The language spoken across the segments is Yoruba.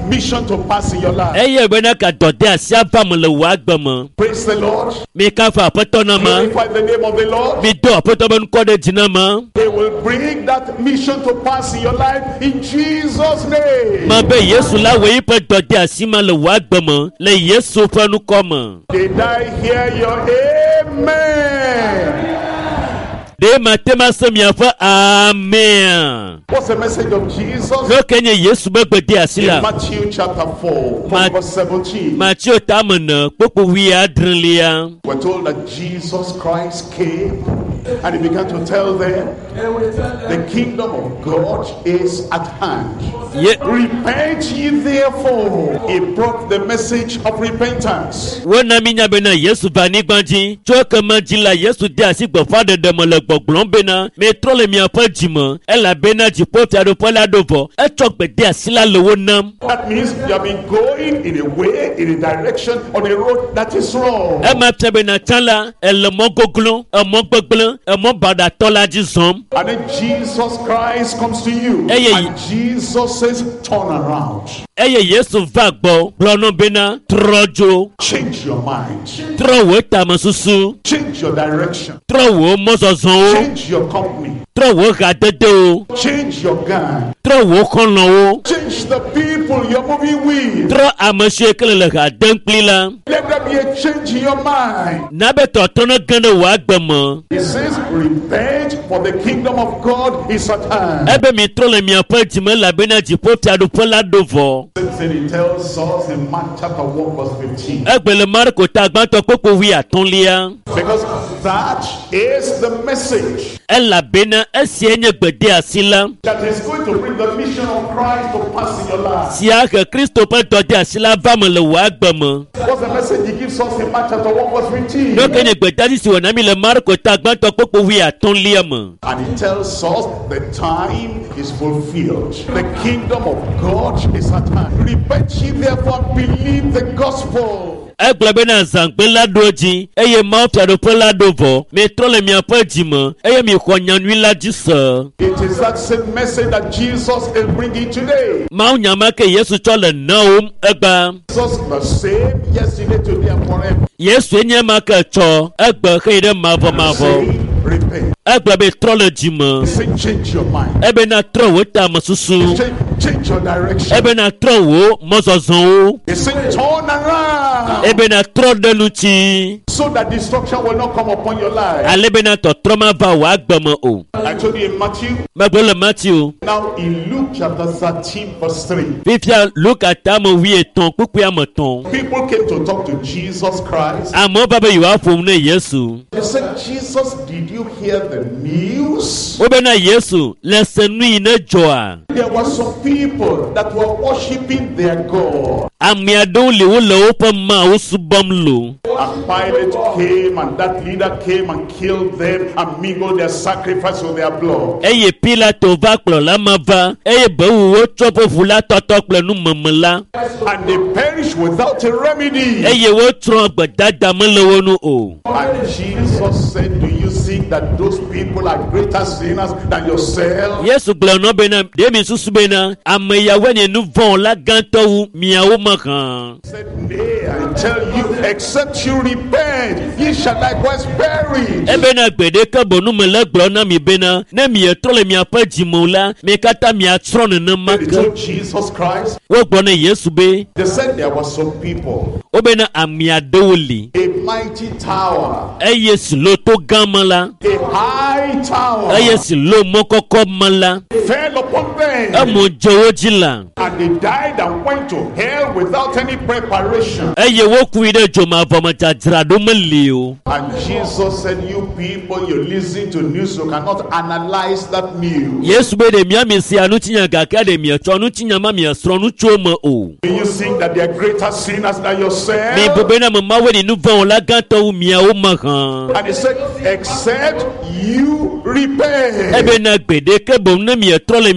mission to pass in your life. Praise Praise the Lord. Glorify The name of the Lord. He will bring that mission to pass in your life in Jesus' name. Did I hear your amen? Amen. What's the message of Jesus? In Matthew chapter 4, verse 17. We're told that Jesus Christ came and he began to tell them, the kingdom of God is at hand. Repent ye therefore. He brought the message of repentance. That means you have been going in a way, in a direction, on a road that is wrong. And then Jesus Christ comes to you and Jesus says, turn around. Change your mind. Change your direction. Change your company. Change your gang. Change the people you're moving with. Let there be a change in your mind. He says, repent, for the kingdom of God is at hand. And he tells us in Mark chapter 1 verse 15. Because that is the message that is going to bring the mission of Christ to pass in your life. What's the message he gives us in Mark chapter 1 verse 15? And he tells us the time is fulfilled. The kingdom of God is at hand. Repent ye therefore, believe the gospel. It is that same message that Jesus is bringing today. Jesus the same yesterday, today, and forever. Repent. Say, change your mind. Change your direction. He said, turn around. So that destruction will not come upon your life. I told you in Matthew. Now in Luke chapter 13 verse 3. People came to talk to Jesus Christ. They said, Jesus, did you hear the news? There were some people that were worshiping their God. And Pilate came, and that leader came and killed them and mingled their sacrifice with their blood. And they perished without a remedy. And Jesus said, do you think that those people are greater sinners than yourself? Said, nay, I tell you, except you repent, ye shall likewise perish. They told Jesus Christ. They said there were some people. A mighty tower. A high tower. Fell upon them. And they died and went to hell without any preparation. And Jesus said, you people, you listen to news, you cannot analyze that news. Do you think that they are greater sinners than yourself? And he said, except you repent.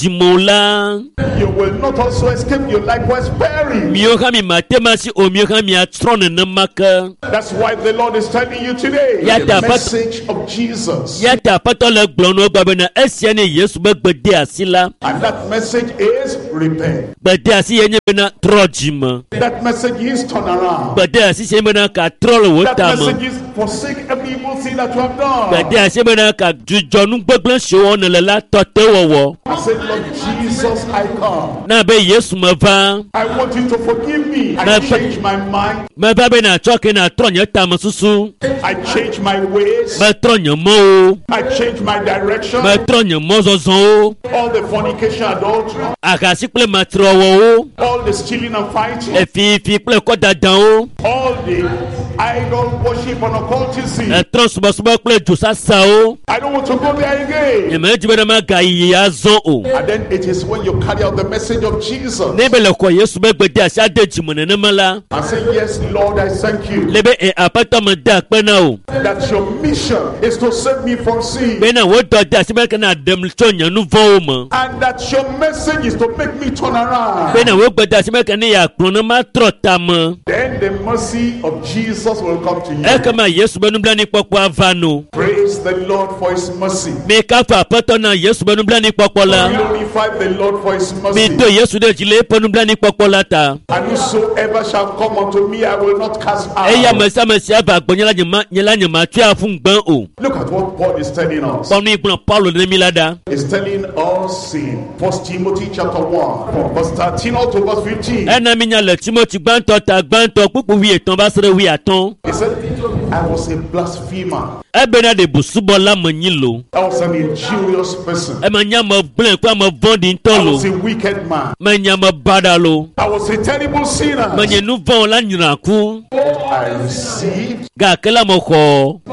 jimola. You will not also escape, you likewise perish. Miyohami matemasi o miyohami atrone namaka. That's why the Lord is telling you today the message of Jesus. Yata patola glono babena esiane Yesu begbede asila. And that message is repent. Bede asi yenye bena trojima. That message is turn around. Bede asi shemena ka trolo That wotama. message is forsake every evil thing that you have done. Bede asi bena ka jujonu gbegble showo nelela tote wowo. I said, Lord Jesus, I come. Na be Yesu mava. I want you to forgive me. I change my mind. Mava bena choke na tronye tamasusu. I change my ways. Ma tronye mo. I change my direction. Ma tronye mo zozon. All the fornication, adultery, Akasi ple matrowo. all the stealing and fighting, Efi ple kodadan. all the idol worship and occultism. Etron suba ple jusasa o. I don't want to go there again. Emeji bena magayi azon o. And then it is when you carry out the message of Jesus Nebele ko Yesu begbede asade jimone nemala. and say, yes, Lord, I thank you Lebe apato me da pena o. that your mission is to save me from sin. Bena wo do da se be na dem chonya nu vo mo. And that your message is to make me turn around. Bena wo gbede se be ya krono ma trota mo. Then the mercy of Jesus will come to E you. kama Yesu benu bla ni popo avano. Praise the Lord for his mercy. Me ka fa apato na Yesu benu bla ni popo la. Glorify the Lord for his Me mercy. do Yesu de jile penu bla ni popo la ta. And whosoever shall come unto me, I will not cast E ya out. mesi ava agbonya nyela nyama tu afun gban o. Look at what Paul is telling us. Ponu igbon Paulo de milada. He's telling us in 1 Timothy chapter 1, from verse 13 all to verse 15. Ena mi nya le Timothy gbanto ta gbanto pupu wi etan ba sere wi aton. He said, I was a blasphemer. E bena de busubo la manyilo. I was an injurious person. E ma nya mo blen kwa mo vondi I ntolo. was a wicked man. Ma nya mo badalo. I was a terrible sinner. Ma nye nu von la nyiraku. I received. Ga kala mo ko.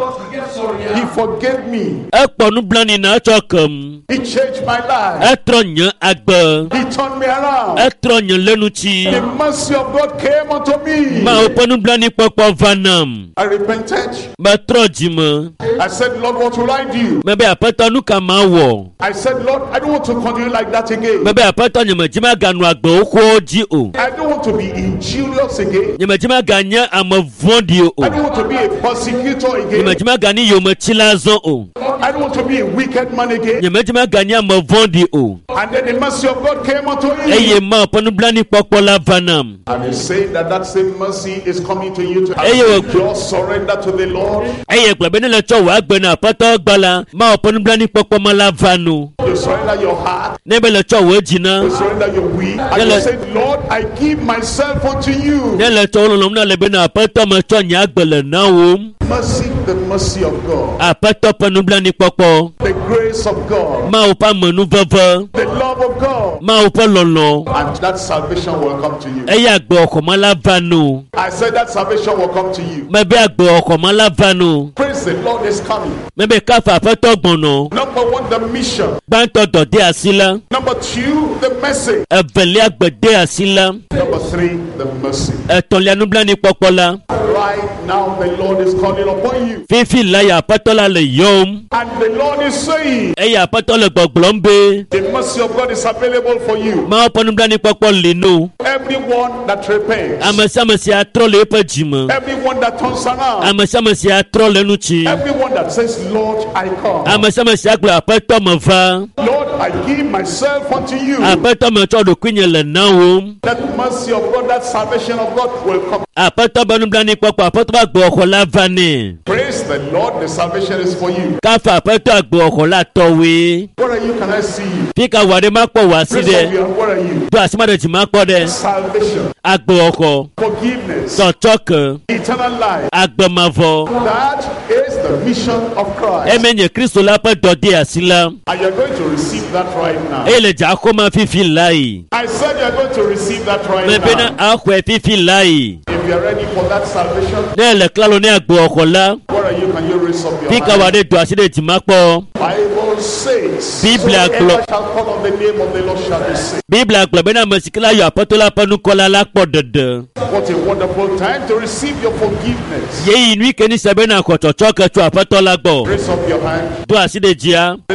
He forgave me. E ponu blani na chokem. He changed my life. E tronye agbe. He turned me around. E tronye lenu chi. The mercy of God came unto me. Ma o ponu blani popo vanam. I repented. Ma trojima. I said, Lord, what will I do? Me be apato nu ka ma wo. I said, Lord, I don't want to continue like that again. Me be apato nyama jima ganu agbe okwo ji o. I don't want to be injurious again. Nyama jima ganya amavondi o. I don't want to be a persecutor again. Nyama jima gani yo chilazo o. I don't want to be a wicked man again. Nyama jima ganya amavondi o. And then the mercy of God came unto Eye him. ma ponu blani popo la vanam. And he's saying that that same mercy is coming to you to Hey, just surrender to the Lord. Eye gbe ne le cho wa gbe na apato gbala ma ponu blani popo ma la vanu. You surrender your heart. Ne be le cho we jina. You surrender your will. And you say, Lord, I give myself unto you. Ne le cho lo na le be na apato ma cho nya gbele na wo. Mercy, the mercy of God. Apato ponu blani popo. The grace of God. Ma o pa monu vava. The love of God. Ma o pa lolo. And that salvation will come to you. Eye agbe oko ma la vanu. I said that salvation will come to you. Me be agbe oko ma la vanu. Praise the Lord is coming. Me be ka fa apato gbono. Number one, the mission. Gbanto dode asila. Number two, the message. Eveli agbede asila. Number three, the mercy. Etonle anu blani popo la. Right now, the Lord is calling upon you. Fifi laya apato la le yom. And the Lord is saying, Eye apato le gbogblombe. the mercy of God is available for you. Ma ponu blani popo linu. Everyone that repents, Amasi atro le pe jima. everyone that turns around, Amasi atro le nuchi. everyone that says, Lord, I come. Amasi agbe apato mo va. Lord, I give myself unto you. Apato mo cho do kwinye le na wo. That mercy of God, that salvation of God will come. Apato bonu blani popo apato ba gbe oko la vani. Praise the Lord, the salvation is for you. Ka fa apato agbe oko la towe. Where are you? Can I see you? Fika wade ma po wa si Praise de. of you. Where are you? Do asima de ti ma po de. Salvation, Agbe oko. forgiveness, Tochoke. eternal life. Agbe mavo. That is the mission of Christ. Emenye Kristo la pe dode asila. And you're going to receive that right now. Ele ja ko ma fifi lai. I said you're going to receive that right Me bena now. akwe fifi lai. If you're ready for that salvation, Ne le klalo ne agbe oko la. where are you? Can you raise up your Fika hand? wade do aside ti ma po. Bible says, Biblia whoever shall call on the name of the Lord shall be saved. Biblia agbe bena mesikila yo apotola panu kola la po dede. What a wonderful time to receive your forgiveness. Ye inu ke ni sebe na ko tochoke tu apotola gbo. Raise up your hand. Do aside jia. Raise up your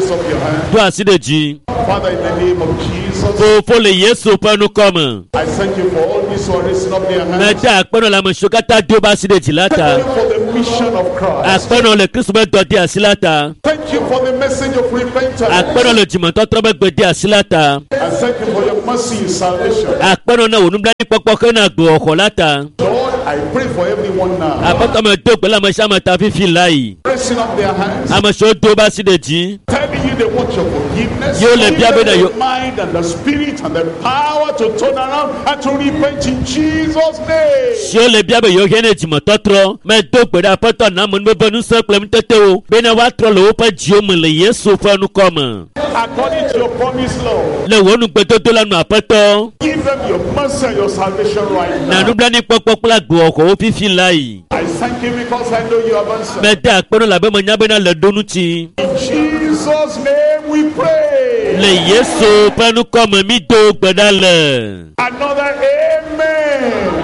hand. Do asideji. Father, in the name of Jesus, Fofo le Yesu panu come. I thank you for all these who are raising up their hands. Meda akpeno la mshokata do ba asideji Thank lata. you for the mission of Christ. Akpeno le Kristo be dodi asilata. Thank you for the message of repentance. Akpeno le jimoto trobe gbede asilata. And thank you for your mercy in salvation. Akpeno na wonu blani popo kana gbo oko lata. Lord, I pray for everyone now. Apoto me do pela me shama ta fifi lai. Raising up their hands. Amasho do ba asideji. Telling you they want your forgiveness. Yo le bia be na yo. The mind and the spirit and the power to turn around and to repent in Jesus' name. Si o le bia be yo hene jimoto tro. Me do gbede apoto na mo be bonu so klem tete o. Be na wa tro le o pa ji o mo le Yesu panu come. According to your promise, Lord. Le wonu gbedo do la no apoto. Give them your mercy and your salvation right Na now. nu blani popo pla gbo oko o fifi lai. I thank you because I know you have answered. Meda akpeno la be mo nya be na le donu ti. In Jesus' name we pray. Le Yesu panu come mi do gbeda le. Another amen.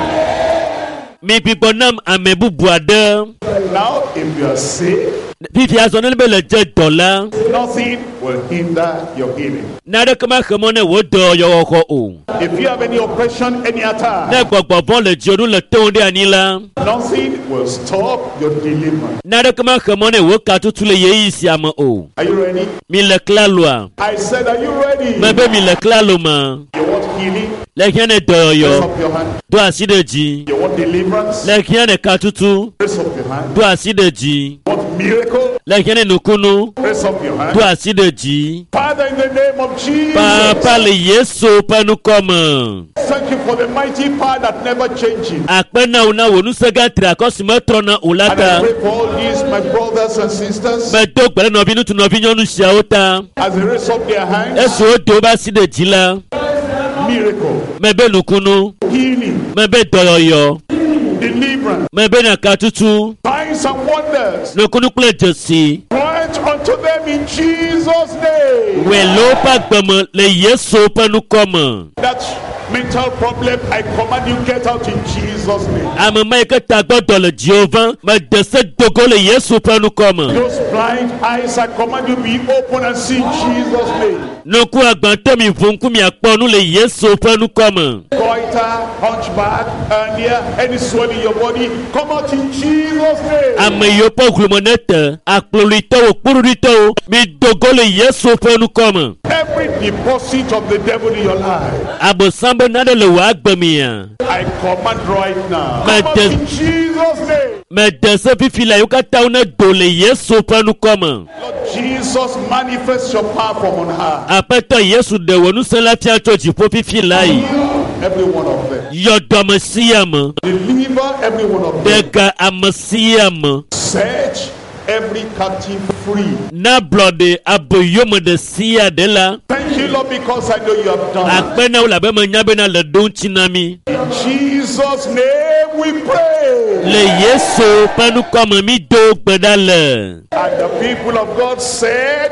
Mi pipo nam ame bubu ade. Now, if you are sick, Fifi azonel be le je dola. nothing will hinder your healing. Na de kama khemone wo do yo oko o. If you have any oppression, any attack, Na gbogbo bon le jonu le ton de anila. nothing will stop your deliverance. Na de kama khemone wo katutu le ye isi ama o. Are you ready? Mi le klalo. I said, are you ready? Me be mi le klalo ma. You want healing? Le kiane do Raise yo. up your hand. Do asideji. You want deliverance? Le kiane katutu. Raise up your hand. Do asideji. You want miracle? Le kiane nukunu. Raise up your hand. Do asideji. Father, in the name of Jesus, Papa le Yesu panu come. thank you for the mighty power that never changes. Akpena una wonu sega tra kosimo trona And I ulata. pray for all these, my brothers and sisters, Me do gbere no binu tu no bi nyonu sia ota. as they raise up their hands, Esu o do ba asideji la. miracle, Me be nukunu. healing, Me be doyoyo. deliverance, Me be na katutu. signs and wonders, Nukunu kule josi. grant unto them in Jesus' name. We lo pa gbemo le Yesu panu come. That mental problem, I command you get out in Jesus' name. Ame ma ke ta gbodo le Jehovah. Me de se dogo le Yesu panu come. Those blind eyes, I command you be open and see in Jesus' name. Nuku agbante mi vunku mi akponu le Yesu panu come. Goiter, hunchback, hernia, any swelling in your body, come out in Jesus' name. Ame yo po glumonete. Akplolito o pururito. Mi dogo le Yesu panu come. Every deposit of the devil in your life, Abo sambe nade le wa agbemia. I command right now. My Come out death- in Jesus' name. Me de se fifi la yo kata una do le Yesu panu come. Lord Jesus, manifest your power from on high. Apeto Yesu de wonu se la tia choji po fifi lai. Every one of them. Yo do mesiyam. Deliver every one of them. Dega amasiyam. Set every captive free. Na blode aboyomo de siya de la. Thank you, Lord, because I know you have done it. Akpena ula be manyabe na le don chinami. In Jesus' name we pray. Le Yesu panu come mi do gbedale. And the people of God said,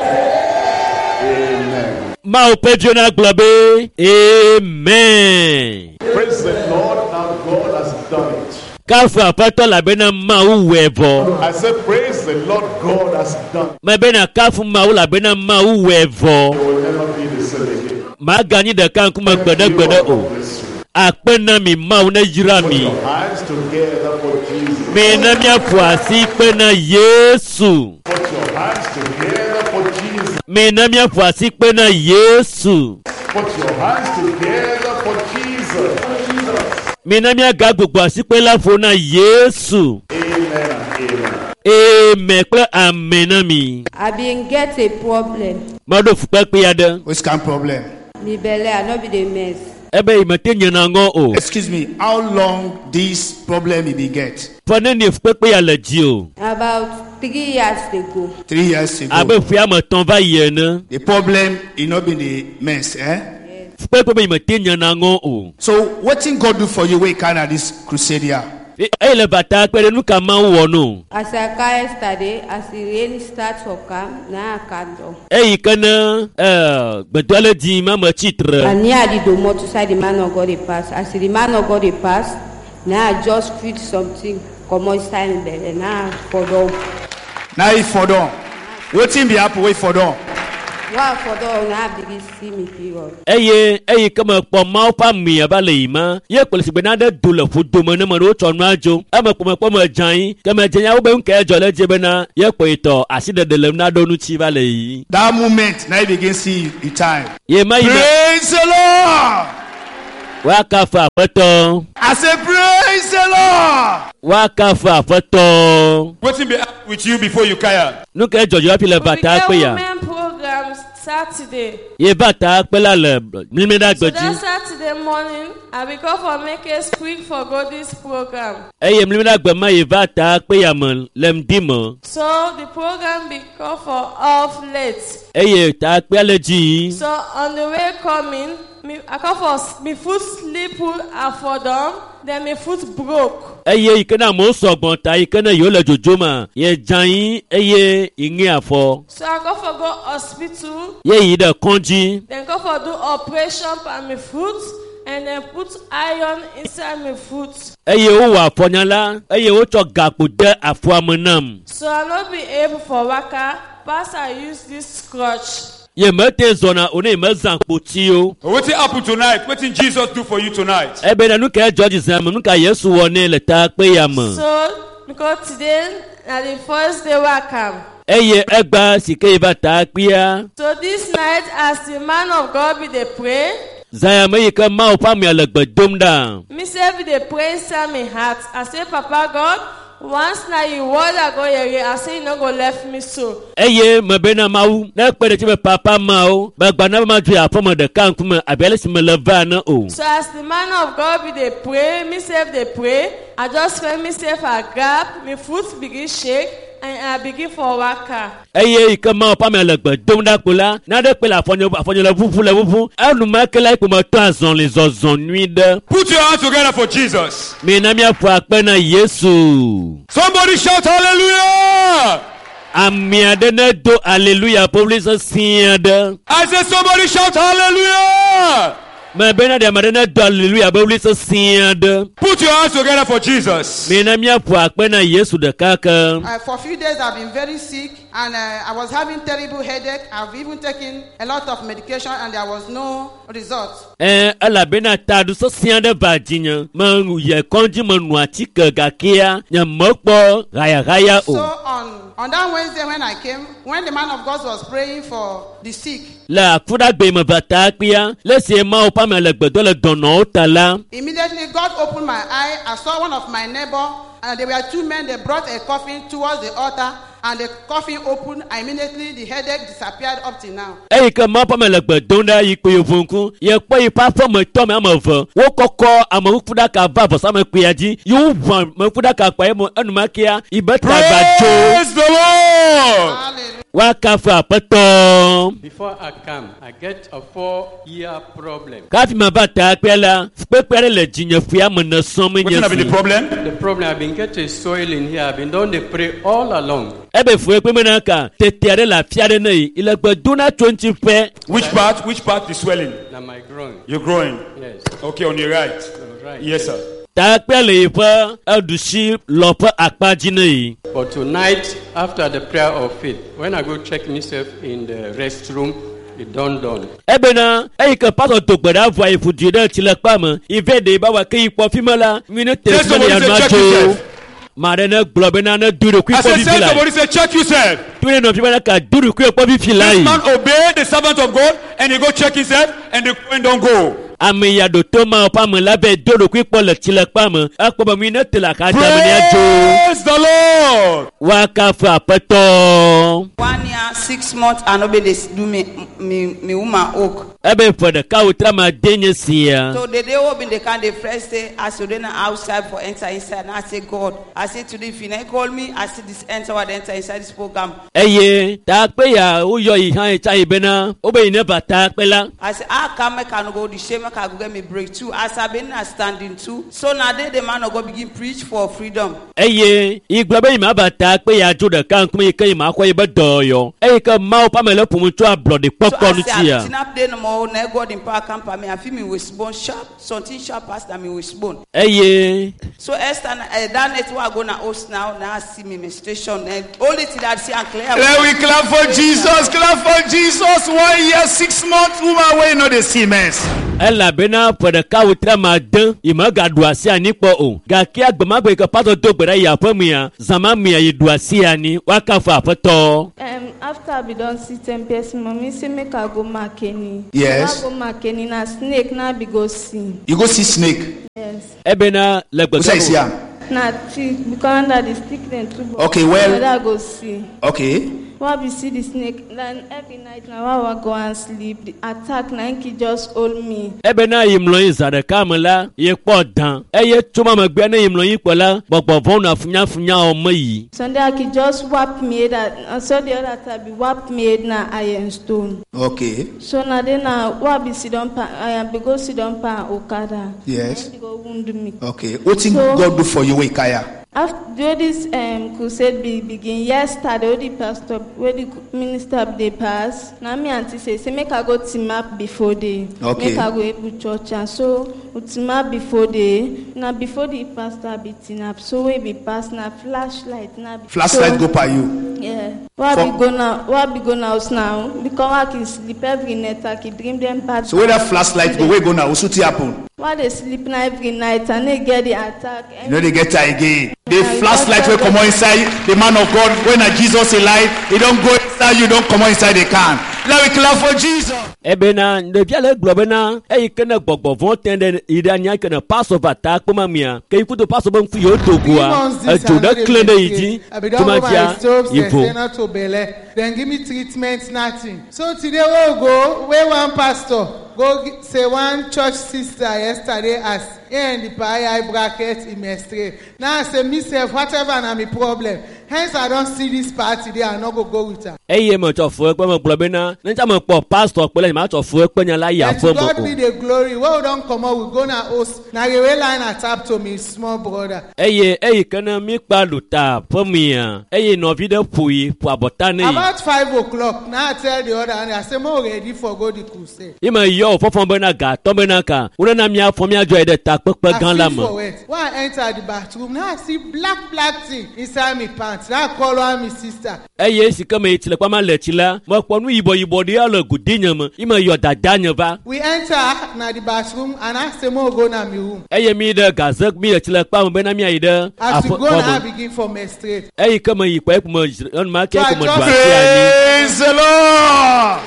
Amen. Ma o pejo na globe. Amen. Praise the Lord, now God has done it. Kafu apato la bena ma u wevo. I said, praise the Lord, God has done it. Ma bena kafu ma u la bena ma u wevo. You will never be the same again. Ma gani de kan kuma gbede o. Akpena mi ma u na jira Put mi. your hands together for Jesus. Mi na mi afuasi pena Yesu. Put your hands together for Jesus. Mi na mi afuasi pena Yesu. Put your hands together for Jesus. Mi na mi aga gbogbo asipe la fo na Yesu. Amen and amen. Amen kple amen na mi. I been get a problem. Ma do fukpe pe ya de. Which kind of problem? Me belle, I no be the mess. Ebe imete nyana ngo o. Excuse me, how long this problem you be get? Fone ni fukpe pe ya le ji o. About 3 years ago. 3 years ago. Abe fi ama ton va ye ne. The problem you not been the mess, eh? Fukpe pe imete nyana ngo o. So what thing God do for you when you carry this crusade here? E le bata pere nu ka ma wo no. As I came yesterday, as the rain starts to come, now I can't do. E kana gbedole di ma ma chitre. And near the door to say the man of God they pass. As the man of God they pass, now I just feel something. Come on, stand in bed, and now for them. Now if for done. What thing be happen wait for done? Wa for the na bigi see me period. Eye kama po mau pa mi abale ima. Ye polisi benade dule fudu mene maro chonwajo. Ama po mo jan kama jenya wo be nka jole jebena ye po ito aside de lemna do nu chi vale yi. That moment now you begin see the time. Ye ma Praise the Lord. Wakafa foto. I say praise the Lord. Wakafa foto. Waiting be with you before you kaya. Nuke jojo api le bata pe ya. Women program Saturday. Ye bata pe la le mimeda So gboji. that Saturday morning, I will go for make a quick for go this program. Eye mimeda gbema ye bata pe ya mo lem dimo. So the program be go for off late. Eye ta pe aleji. So on the way coming, I come for me foot sleep and for them, then my foot broke. Eye ikena mo sogbon ta ikena yo le jojoma. Ye jan eye ingi afo. So I go for go hospital. Ye yi de konji. Then go for do operation on my foot and then put iron inside my foot. Eye o wa fonyala. Eye o cho gapo de afo amonam. So I not be able for waka. Pass I use this crutch. Ye mete zona one mezan potio. What happened tonight? What did Jesus do for you tonight? Ebe na nuka George Zam nuka Yesu wone le ta pe ya mo. So because today na the first day I come. Eye egba sike ba ta pia. So this night as the man of God be dey pray. Zaya me ka ma opa mi alegbe domda. Me say be dey pray inside my heart. I say Papa God, once na you word I go here, I say you no go left me so. Eye me be na mau na pe de ti papa mau ba gba na ma ju apomo de kan kuma abele si me leva na o. So as the man of God be dey pray, me self dey pray, I just feel myself a gap, my foot begin shake and I begin for waka. Eye ka ma opa mi alegbe domda kula na de pe la afonyo le vuvu anu ma kele ko mo to azon les ozon nuit de. Put your hands together for Jesus. Me na mi afu ape na Yesu. Somebody shout hallelujah. Amiade ne do hallelujah public siade. I said somebody shout hallelujah. Me bena de amade ne do hallelujah public siade. Put your hands together for Jesus. Me na mi afu ape na Yesu de kaka. For a few days I've been very sick and I was having terrible headache. I've even taken a lot of medication and there was no result. Ala bena tadu so siade vajinya. Man ye konji manu atika gakia nya mokpo gaya So o. on that Wednesday when I came, when the man of God was praying for the sick, La kuda be me bata pia. Lesi ma opa me legbedo le dono tala. immediately God opened my eye. I saw one of my neighbor and there were two men. They brought a coffin towards the altar and the coffin opened. Immediately the headache disappeared up till now. Eye ka ma opa me legbedo nda yipe yovunku. Ye po ipa fo me to me amavo. Wo koko amakuda ka va bosa me kuyaji. You van me kuda ka pa mo anumakia ibeta bajo. Praise the Lord. Hallelujah. Wakafa pato. Before I come, I get a 4-year problem. Kafi ma bata pela. Spepere le jinye fuya mo na somi What's been the nyesu. problem? The problem I've been getting soil in here. I've been doing the pray all along. Ebe fuwe pe mena ka. Tetere la fiade nei. Ilegbe duna 20 pe. Which part? Which part is swelling? Now my groin. You're growing. Yes. Okay, on your right. Right. Yes, sir. Ta pele ipa adushi lopo akpaji nei. But tonight, after the prayer of faith, when I go check myself in the restroom, it done. Ebe na ka pato dogbeda vo ifuji de tilekpa mo. Ive de ba wa ke ipo fimola. Mine te Tell somebody ya say, check macho. yourself. Mare na globe na na duru ku I ipo said, bi tell filai. somebody say, check yourself. Tune no fimola ka duru ku ipo bi This filai. man obey the servant of God and he go check himself and the coin don't go. Ame ya do to ma opa mo labe duru ku ipo le tilekpa mo. Akpo ba mi na tela ka jamani ajo. Praise the Lord. Wakafa pato. 1 year, 6 months, and nobody do me woman oak. Ebe for the cow trama denye siya. So the day open the can the first day, I stood outside for enter inside. And I say, God, I say today if you not call me, I see this enter what enter inside this program. Eye ta pe ya uyo ihan cha ibena. Obe ine bata pe la. I say, I come I can go the shame I can go get me breakthrough. As I've been standing too. So now the man of God begin preach for freedom. Eye iglobe ima bata pe ya juda kan kuma ke ima kwa ibe doyo. Eye ka ma opa me le pumuntu a blood So popcorn I say, tia. I'm up there no more. God in power camp me. I feel me with bone sharp. Something sharp as that me with bone. Eye So Esther, that night we are going to host now I see me menstruation. And only thing I see and clear. Let we clap for Jesus. Clap for Jesus. 1 year, 6 months. Woman, where you know the Siemens. Ela bena pada kau tramadan ima gaduasi ani po o gaki agbamagbe ka pato to gbera ya pamia zama mia yiduasi ani wakafa pato. After we don't see 10 person, mommy say make I go Makeni. Yes. I go Makeni na snake na be go see. You go see snake. Yes. Ebena legbe. Na tree because under the stick then too. Okay, well. I go see. Okay. Why we see the snake? Then every night now I go and sleep. The attack na he just hold me. Ebena yimlo izare kamela ye podan. Eye tuma magbe na yimlo yipola bobo vona funya omo yi. Sunday I could just whap me that and so the other time be whap me na iron stone. Okay. So now then why be sit down pa I be go sit down pa Okada. Yes. They go wound me. Okay. What thing God do for you, Ikaya? After this crusade begin yesterday, the pastor, where the minister they pass. Now me auntie say make I go team up before they. Okay. Make I go able church and so team up before they. Now before the pastor be team up, so we be pass now flashlight now. Flashlight go by you. Yeah. Why be go now house now? Because I can sleep every night. I can dream them bad. So where that flashlight go, where go now? What's happen? Why they sleep now every night and they get the attack? You know they get that again. The flashlight will come inside the man of God. When Jesus alive, he don't go inside. You don't come inside the can. Let me clap for Jesus. Ebena ne biale globena e kana gbogbo von tende idania kana pass over ta kuma mia ke ikuto pass over mfu yo togua ajuda klende yiji tumaja ivo. Then give me treatment nothing. So today we'll go where one pastor go say one church sister yesterday asked in the eye bracket in menstruate. Now I say myself whatever na my problem. Hence I don't see this part today. I not go with her. Eye mo to fo pe mo globena nja mo po pastor pele ma to fo pe nya la ya fo mo. God be the glory. Well don't come out we gonna host. Na the way line tap to me small brother. Eye kana mi pa luta for me. Eye no video pui po abotane. About 5 o'clock. Now I tell the other and I say more ready for go the crusade. Ima yo fo fo bena ga to bena ka. Una na mi afo mi ajo e de ta pepe gan la mo. When I enter the bathroom now I see black thing inside my pants. That call on my sister. Eye si kama itile kwa ma lechila mo ponu ibo de ala gudinya mo. Ima yo dadanya ba. We enter na the bathroom and I say more go na my room. Eye mi de gazak mi lechila kwa mo bena mi aide. As we go now begin for menstruate. Eye kama yipa mo on ma ke ko mo dwa Praise the Lord.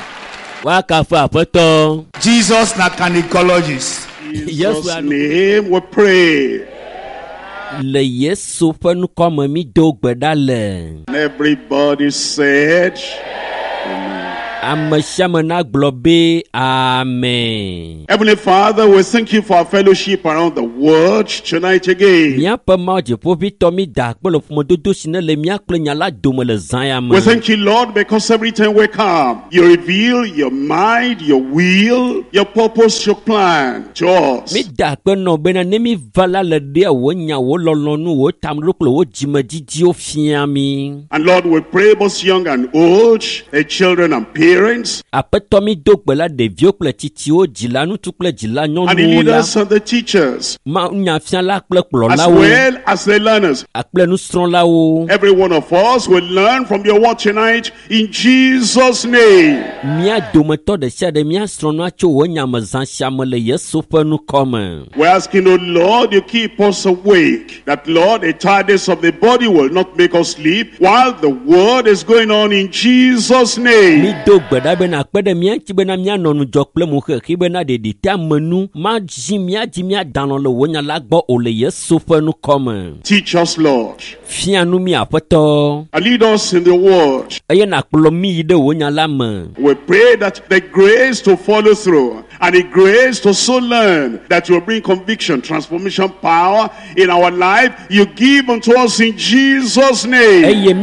Wakafa poto. Jesus na gynecologist. Jesus' name we pray. Le Yesu fenu koma mi do gbedale. Everybody said Amen. Heavenly Father, we thank you for our fellowship around the world tonight again. We thank you, Lord, because every time we come, you reveal your mind, your will, your purpose, your plan to us. And Lord, we pray both young and old, children and parents, and the leaders and the teachers, as well as the learners. Every one of us will learn from your word tonight in Jesus' name. We're asking, oh Lord, you keep us awake, that Lord, the tidings of the body will not make us sleep while the word is going on in Jesus' name. Teach us, Lord, and lead us in the word. We pray that the grace to follow through and the grace to so learn that will bring conviction, transformation, power in our life, you give unto us in Jesus' name.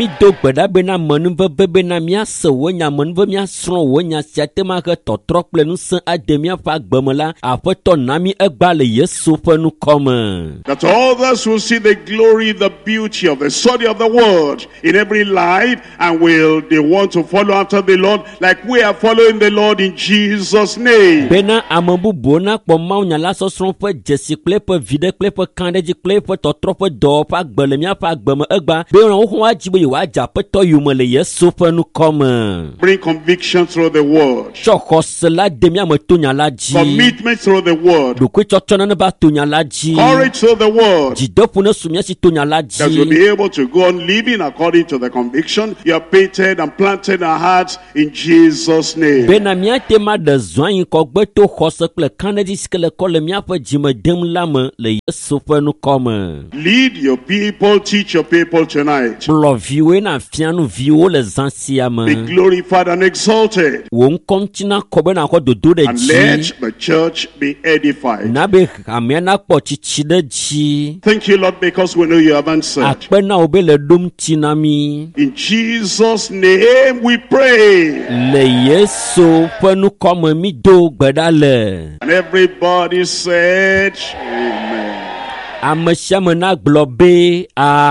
That others will see the glory, the beauty of the study of the word in every life, and they want to follow after the Lord like we are following the Lord in Jesus' name. Bena amobubu na kpɔ mawu nya la sɔsrɔ̃ ƒe dzesi kple ƒe viɖe kple ƒe kãɖedzi kple ƒe tɔtrɔ ƒe dɔ ƒe agbe le míaƒe agbe me egba be wohã adzi be yewoadze aƒetɔ yome le Yesu ƒe nukɔme. Bring conviction through the word. Tsɔ xɔse la de míame to nya la dzi. Commitment through the word. Ɖokuitsɔtsɔ ne va to nya la dzi. Courage through the word. Dzideƒo ne su míasi to nya la That you'll dzi. be able to go on living according to the conviction you have painted and planted in our hearts in Jesus' name. Bena míate ma ɖe zɔa yi kɔgbe to xɔse kple kãɖedzi si ke le kɔ le míaƒe dzime dem la me le Yesu ƒe nukɔme. Lead your people, teach your people tonight. Kplɔ viwoe na fianu viwo le zã sia Be me. glorified and exalted. Wò ŋkɔ ŋuti na kɔ be nakɔ dodo ɖe And dzi. let the church be edified. Na be hamea nakpɔ tsitsi ɖe dzi. Thank you, Lord, because we know you have answered. Akpe na wo be le ɖom ŋuti na mi. In Jesus' name we pray. Le Yesu ƒe nukɔme mi do gbe ɖa le. And everybody said, Amen. Ame sia me na gblɔ be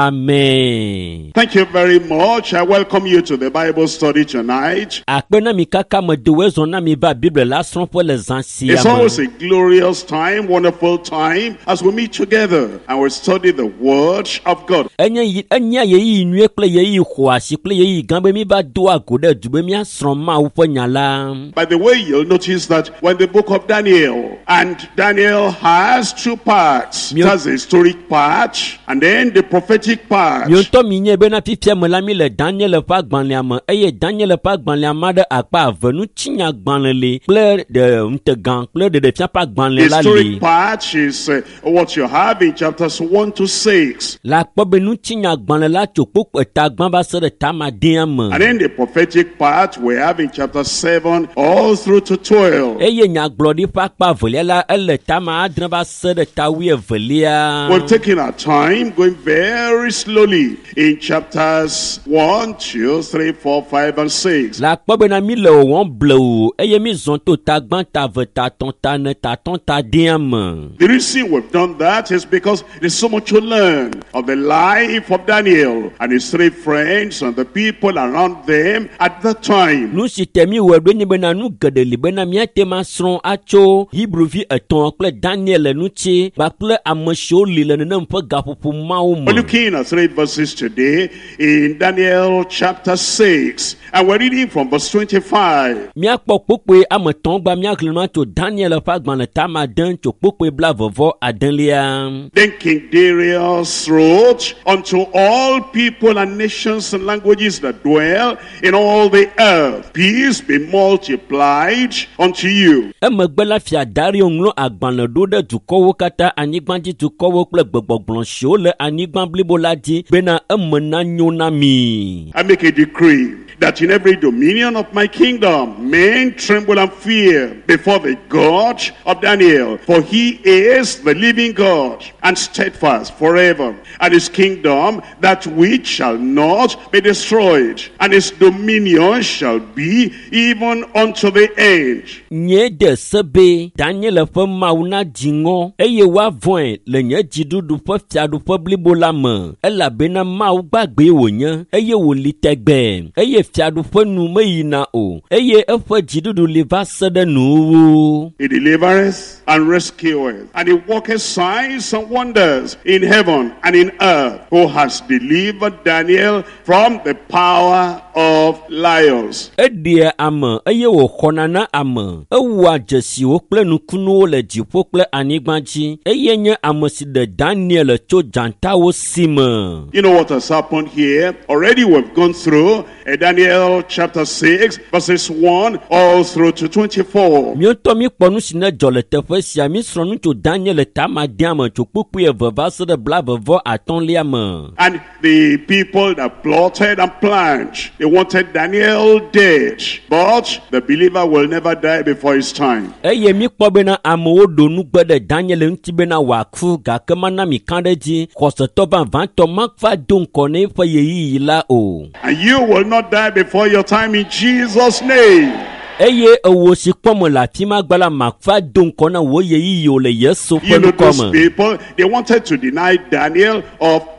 amen. Thank you very much. I welcome you to the Bible study tonight. Akpe na mi kaka me do wezɔ na mi va Bible la srɔ̃ƒe le zã sia It's me. always a glorious time, wonderful time as we meet together and we study the Word of God. Enya yeyi nyuie kple yeyi xɔasi kple yeyi gã be mi va do ago ɖe du be míasrɔ̃ Mawu ƒe nya la. By the way, you'll notice that when the book of Daniel, and Daniel has two parts. It has a historic part and then the prophetic part. Miotɔ mi nye bena fifia me la mi le Daniel ƒe agbalẽa me eye Daniel ƒe agbalẽa ma ɖe akpa ave nutsinya agbalẽ li kple ŋutegã kple ɖeɖefia ƒe agbalẽ la Historic li. part is what you have in chapters 1 to 6. La kpɔ be nutsinya agbalẽ la tso kpokpo tagbã va se ɖe tamadea me. And then the prophetic part we have in chapter 7 all through to 12. Eye nyagblɔɖi ƒe akpa evelia la ele tama adre va se ɖe tawi evelia. We've taken our time going very slowly in chapters 1, 2, 3, 4, 5, and 6. La kpɔ bena mi le wɔm blewu eye mi zɔn to tagbã tave tatɔ̃ tane tatɔ̃ tadea me. The reason we've done that is because there's so much to learn of the life of Daniel and his three friends and the people around them at that time. Nu si te mi wɔ ɖo nye bena nu geɖe li bena míate ma srɔ̃ atso Hebrevi etɔ̃ kple Daniel le nutsi kpakple ame siwo li le nenem ƒe gaƒoƒo mawo We're me. looking at 3 verses today in Daniel chapter 6 and we're reading from verse 25. Míakpɔ kpokpoe ame tɔ̃ gba míaxlẽ ma tso Daniel ƒe agbalẽ tama de tso kpokpoe blavevɔ adelia. Then King Darius wrote unto all people and nations and languages that dwell in all the earth, peace be multiplied unto you. Emegbe la fia Dario ŋlɔ agbalẽ ɖo ɖe dukɔwo katã anyigbadzi dukɔwo kple gbegbɔgblɔ siwo le anyigba blibo la dzi bena eme nanyo na mi. I make a decree that in every dominion of my kingdom men tremble and fear before the God of Daniel, for he is the living God and steadfast forever, and his kingdom that which shall not be destroyed, and his dominion shall be even unto the end. Nye de sebe Daniel ƒe Mawu na dziŋɔ eye woavɔ̃e le nye dziɖuɖu ƒe fiaɖuƒe blibo la me elabena Mawu gbagbe wònye eye wòli tegbe eye fiaɖuƒe nu meyina o eye eƒe dziɖuɖu li va se ɖe nuwuwu. He delivereth and rescueth, and he worketh signs and wonders in heaven and in earth, who has delivered Daniel from the power of lions. Eɖia ame eye wòxɔna na ame ewɔa dzesiwo kple nukunuwo le dziƒo kple anyigba dzi eye nye ame si ɖe Daniel tso dzantawo si me. You know what has happened here? Already we've gone through Daniel chapter 6 verses 1 all through to 24. Míotɔ mi kpɔ nu si ne dzɔ le teƒe sia mi srɔ̃ nu tso Daniel tamadea me tso kpukpui eve va se ɖe blavevɔ atɔ̃lia me. And the people that plotted and planned, they wanted Daniel dead, but the believer will never die before his time. Eye mi kpɔ bena amewo ɖo nugbe ɖe Daniel ŋuti bena wòaku gake mana mi kã ɖe dzi xɔsetɔ vavãtɔ makva do ŋkɔ ne eƒe yeyiyi la o. And you will not die before your time in Jesus' name. Eye ewo si kpɔm le afi ma gba la makva do ŋkɔ na wo yeyiyi o le Yesu ƒe You know, those nukɔme. people, they wanted to deny Daniel of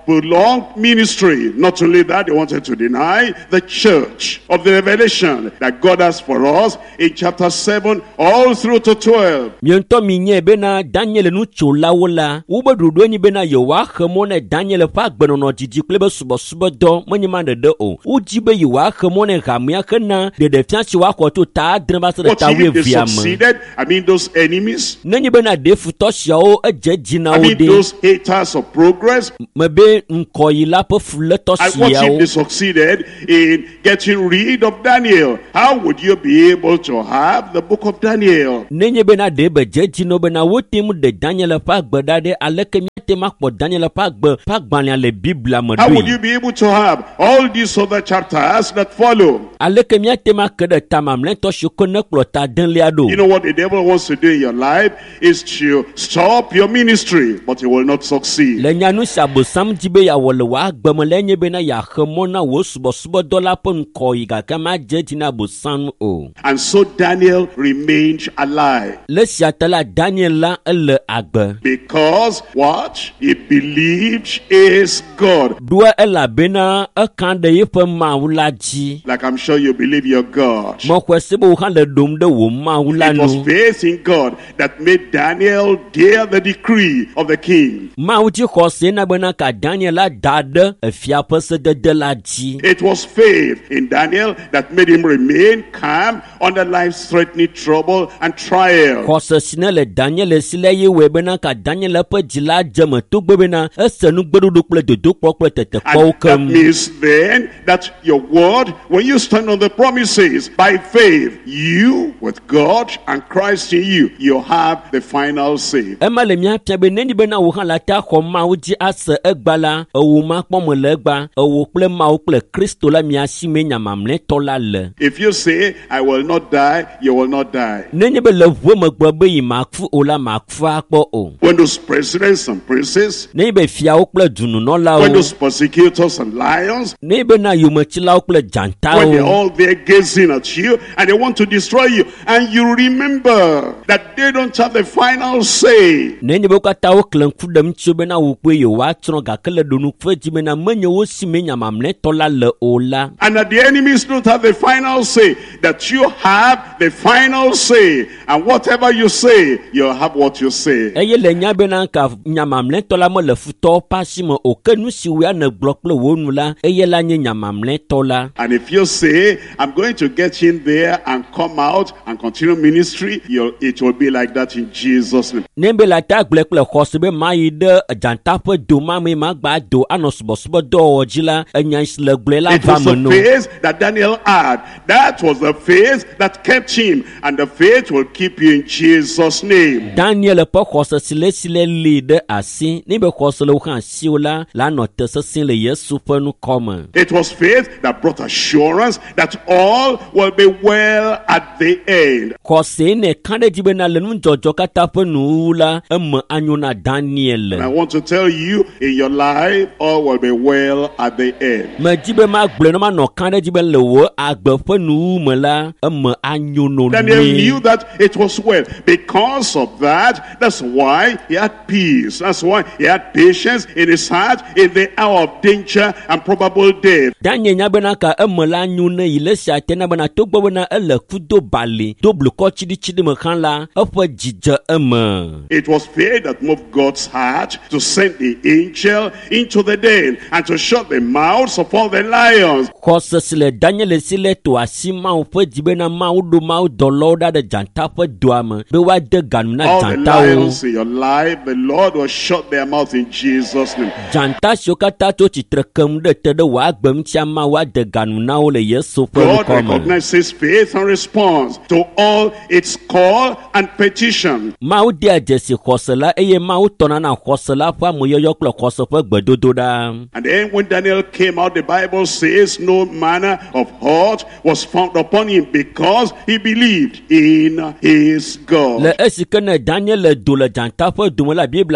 prolonged ministry. Not only that, they wanted to deny the church of the revelation that God has for us in chapter 7 all through to 12. Miento minye bena Daniel nu chola wola. Ube dudwenyi bena yewa khemone Daniel pa gbenono jiji klebe subo do manyemande de o. Ujibe yewa khemone gamia khena de defiansi wa kwato ta dreba se ta we viam. I mean those enemies. Nenye bena de futoshia o eje jina o de. I mean those haters of progress. Mebe nkoyila po fuletoshia. And what if they succeeded in getting rid of Daniel? How would you be able to have the book of Daniel? Nenye bena de beje jino bena wotimu de Daniel pa gbedade aleke miatema po Daniel pa gbanya le Biblia modui. How would you be able to have all these other chapters that follow? Aleke miatema kede tamam lento shukone klota den liado. You know what the devil wants to do in your life is to stop your ministry, but he will not succeed. Lenyanu sabo sam jibe ya wole wa gbeme lenye bena ya khemona wo subo dollar pon koiga kama jejina bo sam o. And so Daniel remained alive. Le siatala Daniel la ele agbe. Because what? He believed is God. Dua ela bena akande yepe maulaji. Like I'm sure you believe your God. Mo kwesebo hande domde wo maulanu. It was faith in God that made Daniel dare the decree of the king. Mauji khose na bena ka Daniel la dade efia pese de laji. It was faith in Daniel that made him remain calm under life-threatening trouble and trial. Khose sinele Daniel sile ye we bena ka Daniel pe jila jeme to bena esenu gbedudu ple dodo pokple tete that means then that your word, when you stand on the promises by faith, you with God and Christ in you, you have the final say. Emale mia pia be neni bena wo han la ta ko mauji ase egbala owo ma pomo legba owo ple ma ple Kristo la mia sime nyamamle tola le. If you say I will not die, you will not die. Neni be le wo me gbo be yi makfu ola makfu akpo o. When those presidents and princes, neni be fia o ple dunu no la o. when those persecutors and lions, neni be na yume chila o ple janta o. when they're all there gazing at you and they want to destroy you, and you remember that they don't have the final say. Neni be kata o klen kudem chube na ukwe yo wa tron ga kele dunu kwe jime na menye wo sime nyamamle tola le ola. And that the enemies don't have the final say, that you have the final say, and whatever you say, you'll have what you say. Eye le nyabe na ka nyamamle tola mo le futo pasi mo okenu siwe na blokle wonu la eye la nye nyamamle tola. And if you say I'm going to get in there and come out and continue ministry, it will be like that in Jesus' name. Nembe la ta glekle khosbe mai de janta pe do ma me magba do anosbo do ojila enyansle glela vamno. It was the faith that Daniel had. That was the faith that kept him, and the faith will keep you in Jesus' name. Daniel po khosa sile leader asi ni be khosle khan siula la note se le Yesu penu come. It was faith that brought assurance that all will be well at the end. Khose ne kande jibe na le njojo kata penu la anyona Daniel. And I want to tell you, in your life, all will be well at the end. Majibe ma gble no ma no kande jibe le wo agbe penu mela anyuno. Daniel knew that it was well. Because of that, that's why he had peace. That's why he had patience in his heart in the hour of danger and probable death. Daniel nyabena ka emela anyune ile sia tena bana togbo bana ele kudo bali doblu ko chidi me kan la opo jije eme. It was faith that moved God's heart to send the angel into the den and to shut the mouths of all the lions. Khose sile Daniel sile to asima opo jibena maudo maudoloda de janta po duame be wa de ganuna janta all the lions in your life, the Lord will shut their mouth in Jesus' name. Janta shokata to chitrekem de te de wa gbem chama wa de ganuna o le Yesu po God recognizes faith and responds to all its call and petition. Mau dia jesi khosela eye mau tonana khosela pa moyoyo klo khoso po gbedodo da. And then when Daniel came out, the Bible says no manner of hurt was found upon him because he believed in his God. Le esikene Daniel le do le janta po dumo la Bible aglobe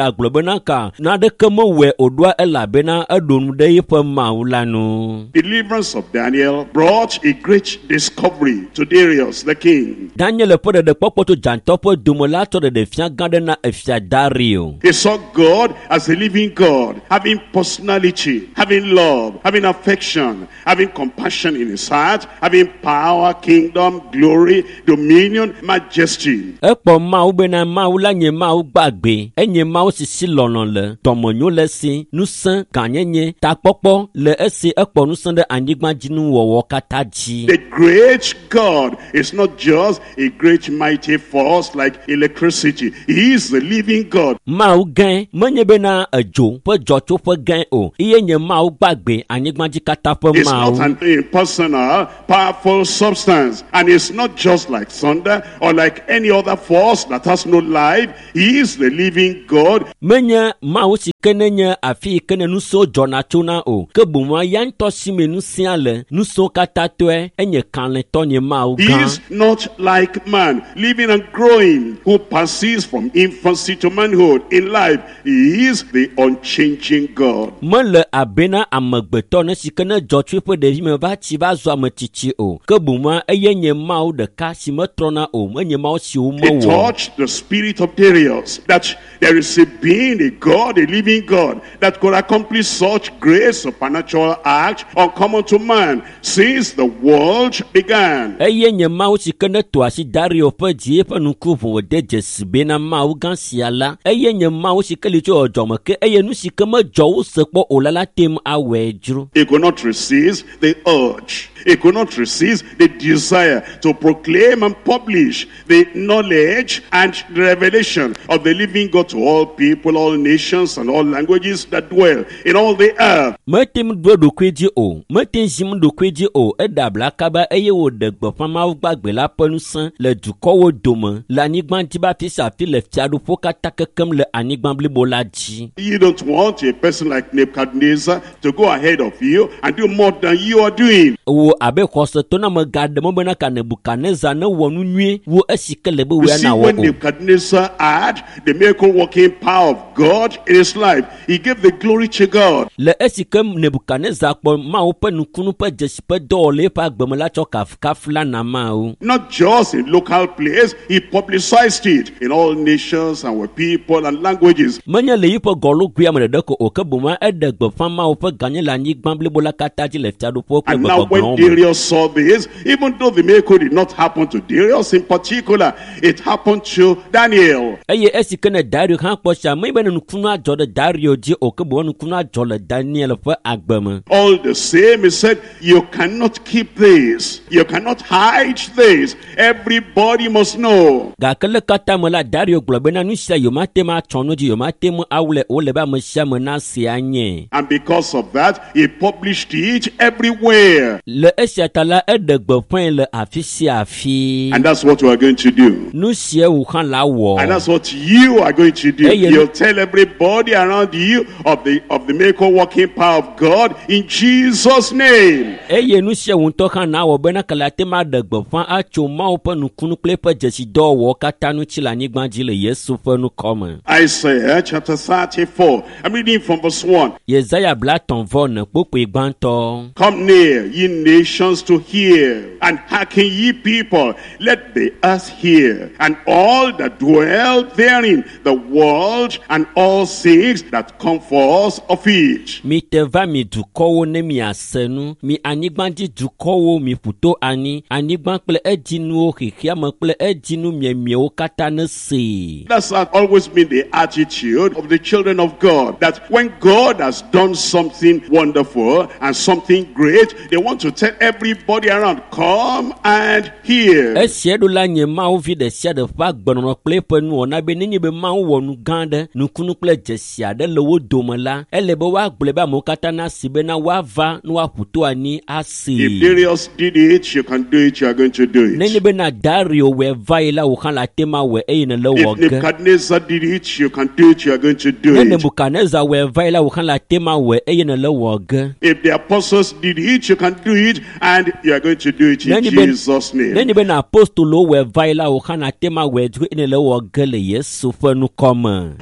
bena ka na de kemo we odwa elabena edonu de yepe maulanu. Deliverance of Daniel brought a great discovery to Darius the king. Daniel put the popoto jantopo dumolato de fia gandena efia Dario. He saw God as a living God, having personality, having love, having affection, having compassion in his heart, having power, kingdom, glory, dominion, majesty. Epo mau bena mau la nye mau gbagbe, enye mau sisi lonon le, tomonyo le si, nusen kanyenye, takpopo le esi epo nusen de anigma jinu wowo kataji. The great God is not just a great mighty force like electricity. He is the living God. Mau gen, menye bena ejo, pe jocho pe gen o, iye nye mau gbagbe, anigma jikata pe mau. It's not an impersonal, powerful substance. And it's not just like thunder or like any other force that has no life. He is the living God. Menye mau si kene nye afi kene nuso jonachona o. Kebuma yanto sime nusiale, nuso katatwe, enye kanle tonye mau gan. He is not like man, living and growing, who passes from infancy to manhood in life. He is the unchanging God. Mele abena amagbeto ne si kene jotwe pe devi me ba ti ba zo ametichi o. Kebuma eyenye mau de ka si metrona o, menye mau si o mo. It touched the spirit of Darius that there is a being, a God, a living God that could accomplish such great supernatural acts uncommon to man since the world began. Eyenye mau si kene to asi Dario pe die pe nukuvu de jesibena mau gan siala. Eyenye mau si kele jo ojoma ke eyenu si keme jo sekpo olala tem awejru. He could not resist the urge. He could not resist the desire to proclaim and publish the knowledge and the revelation of the living God to all people, all nations, and all languages that dwell in all the earth. Metim do kweji o, metim jim do kweji o, edabla kaba eye wo de gbofama gbagbe la penusan le dukowo dome la nigban tiba fisa fi le fiado foka takekem le anigban blibola ji. You don't want a person like Nebuchadnezzar to go ahead of you and do more than you are doing. Wo abe kosto to na magade mo bena ka Nebuchadnezzar na wonu nwie wo asikele be we na wo. When Nebuchadnezzar had the miracle working power of God in his life, he gave the glory to God. Le esikem Nebuchadnezzar po ma open kunu pe jesipe dole pa gbemela choka kafla na ma o. Not just in local place, he publicized it in all nations and with people and languages. Manya le yipo golu gwi amre deko okebuma edegbe fama ope ganye la nigban blibola kataji le fiado po pe. And now when Darius saw this, even though the miracle did not happen to Darius in particular, it happened to Daniel. Eye esikene Dario kan posha me bena nkunu ajo de Dario ji okebo nkunu ajo le Daniel fe agbeme. All the same, he said, you cannot keep this. You cannot hide this. Everybody must know. Gakele kata mola Dario globena nusia yomate ma chonoji yomate mu awle oleba mo shame na sianye. And because of that, he published it everywhere. Le esiatala edegbe fen le afisi afi. And that's what we are going to do. Nusia wu kan la wo. And that's what you are going to do. You'll tell everybody around you of the miracle working power of God in Jesus' name. Eye nusia wu to kan na wo bena kala tema degbe fan acho ma open nukunu plepe jesi do wo kata nu chila nigban ji le Yesu fe nu come. Isaiah chapter 34. I'm reading from verse 1. Yesaya bla ton von popo igbanto. Come near, ye nations, to hear, and hearken ye people, let the earth hear, and all that dwell therein, the world and all things that come forth of it. Mi teva mi dukowo ne mi asenu, mi anigbanji dukowo mi puto ani, anigban kple edinu hikia me kple edinu miemiewo kata ne se. That's always been the attitude of the children of God, that when God has done something wonderful and something great, they want to tell everybody around, come and hear. Esiedo la nye mau vi de sia de fa gbono kple penu ona be ni be mau wonu gande nukunu kple jesia de lewo domela elebe wa gbleba mo kata na sibe na wa va no wa puto ani asi. If Darius did it, you can do it, you are going to do it. Neni be na Dario we vaila wo kan la tema we e na le wo. If Nebuchadnezzar did it, you can do it, you are going to do it. Nebuchadnezzar we vaila wo kan la tema we e na le wo. If the apostles did it, you can do it, and you are going to do it in Jesus' name. Neni be na apostolo we vaila wo kan la tema we du e na le wo gele Yesu fe nu come. We're looking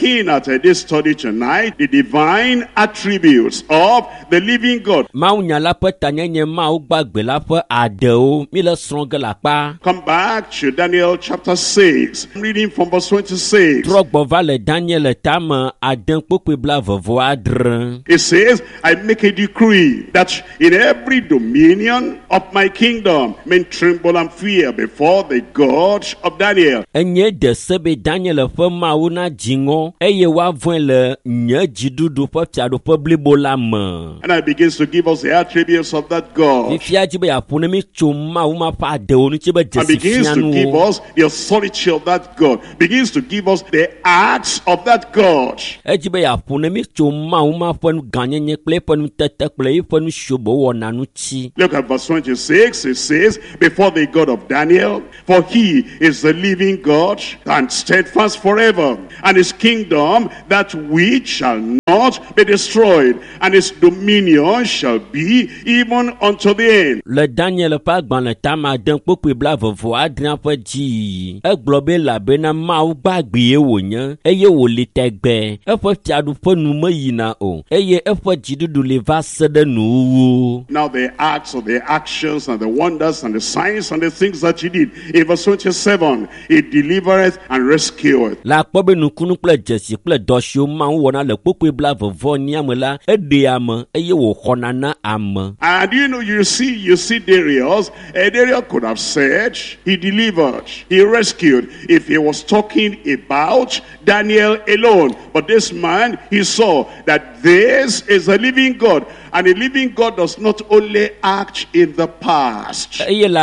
looking at this study tonight, the divine attributes of the living God. Come back to Daniel chapter 6. I'm reading from verse 26. It says, I make a decree that in every dominion of my kingdom men tremble and fear before the God of Daniel. And I begins to give us the attributes of that God. And begins to give us the authority of that God. Begins to give us the acts of that God. Look at verse 26. It says, before the God of Daniel, for he is the living God and steadfast forever, and his kingdom that which shall not be destroyed, and his dominion shall be even unto the end. Le Daniel pa gban tama den popo bla vovo adran pa ji eglobe la bena ma u gbagbe wo yan eye wo le tegbe e fo tiadu fo nu mo yina o eye e fo jidudu le va sede nu. Now the acts of the actions and the wonders and the signs and the things that he did. In verse 27, he delivereth and rescueth. La pobe nu kunu ple jesi ple dosho ma wona le popo bla vovo ni amela e de am eye wo khonana am. And you see Darius. Darius could have said he delivered, he rescued, if he was talking about Daniel alone. But this man, he saw that this is a living God. And a living God does not only act in the past.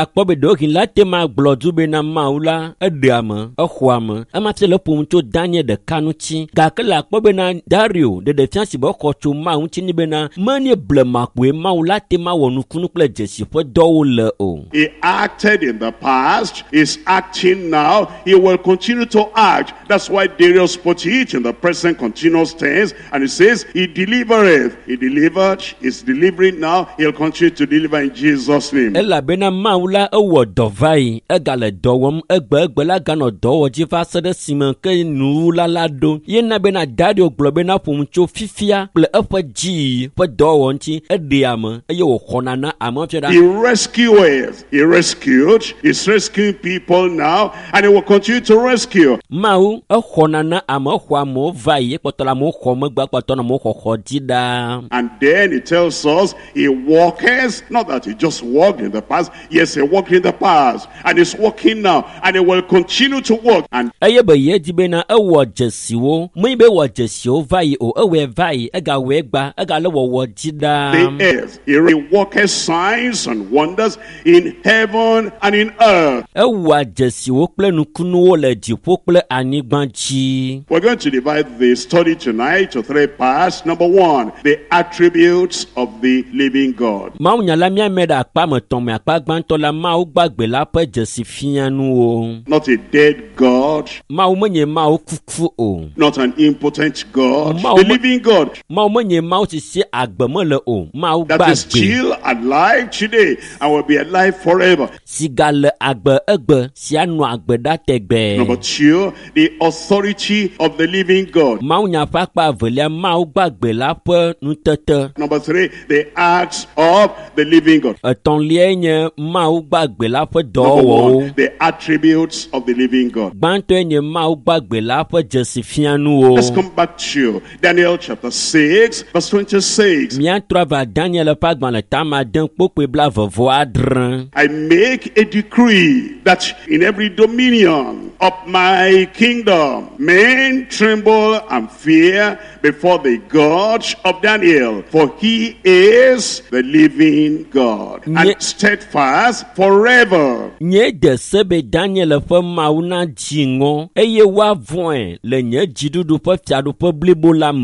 Daniel de Kanuchi, Gakala Pobena Dario, the defense Boko Mount Nibena, Mani Blemakwe, Maulatema, Wonukunukle Jesse for Dole. He acted in the past, is acting now, he will continue to act. That's why Darius put it in the present continuous tense, and he says, he delivereth. He delivered, is delivering now, he'll continue to deliver in Jesus' name. Ella bena maula owo dovai, egale dowom, egbela gano dowo jiva sede simen ke nu lalado. Yena bena dadio globena pumcho fifia, ple efa ji, pe dowonchi, ediame, eyo konana amofjeda. He rescueth, he rescued, he's rescuing people now, and he will continue to rescue. Mau, konana amokwa mo vai, potola mo komegba potona mo kokodida. And then it tells us he walks, not that he just walked in the past. Yes, he walked in the past, and he's walking now, and he will continue to walk. And the earth, he walks signs and wonders in heaven and in earth. We're going to divide the study tonight to 3 parts. Number 1, the attributes of the living God. Not a dead God, not an impotent God, the living God that is still alive today and will be alive forever. Number 2, the authority of the living God. Number 3, the acts of the living God. Number 1, the attributes of the living God. Let's come back to Daniel chapter 6, verse 26. I make a decree that in every dominion of my kingdom men tremble and fear before the God of Daniel, for he is the living God and steadfast forever.